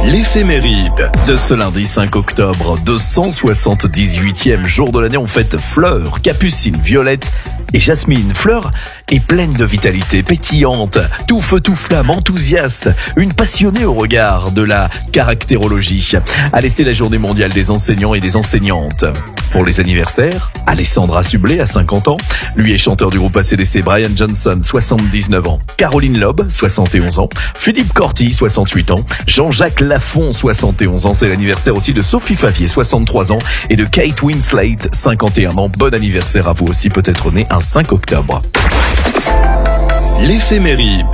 L'éphéméride de ce lundi 5 octobre, 278e jour de l'année, on fête Fleur, Capucine, Violette et Jasmine. Fleur est pleine de vitalité, pétillante, tout feu tout flamme, enthousiaste, une passionnée au regard de la caractérologie. Allez, c'est la journée mondiale des enseignants et des enseignantes. Pour les anniversaires, Alessandra Sublet a 50 ans. Lui est chanteur du groupe AC/DC. Brian Johnson, 79 ans. Caroline Loeb, 71 ans. Philippe Corti, 68 ans. Jean-Jacques Lafont, 71 ans. C'est l'anniversaire aussi de Sophie Favier, 63 ans. Et de Kate Winslet, 51 ans. Bon anniversaire à vous aussi, peut-être né un 5 octobre. L'éphéméride.